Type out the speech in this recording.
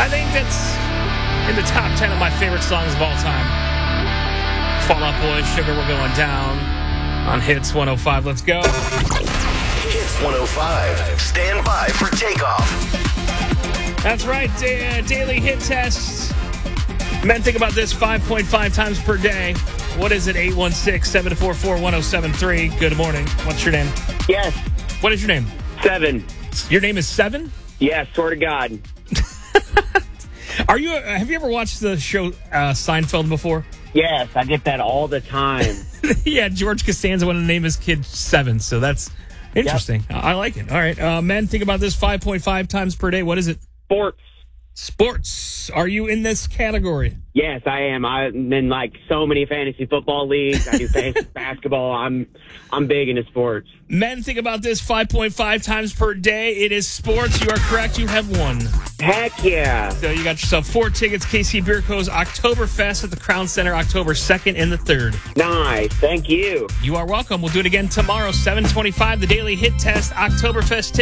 I think that's in the top 10 of my favorite songs of all time. Fall Out Boy, Sugar, We're Going Down on Hits 105. Let's go. Hits 105. Stand by for takeoff. That's right. Daily hit test. Men think about this 5.5 times per day. What is it? 816-744-1073. Good morning. What's your name? Yes. What is your name? 7. Your name is 7? Yes, swear to God. Have you ever watched the show Seinfeld before? Yes, I get that all the time. Yeah, George Costanza wanted to name his kid 7, so that's interesting. Yep. I like it. All right. Men, think about this 5.5 times per day. What is it? Sports. Are you in this category? Yes, I am. I'm in like so many fantasy football leagues. I do fantasy basketball. I'm big into sports. Men, think about this 5.5 times per day. It is sports. You are correct. You have won. Heck yeah. So you got yourself 4 tickets. KC Beer Co.'s Oktoberfest at the Crown Center, October 2nd and the 3rd. Nice. Thank you. You are welcome. We'll do it again tomorrow, 7:25. The Daily Hit Test Oktoberfest ticket.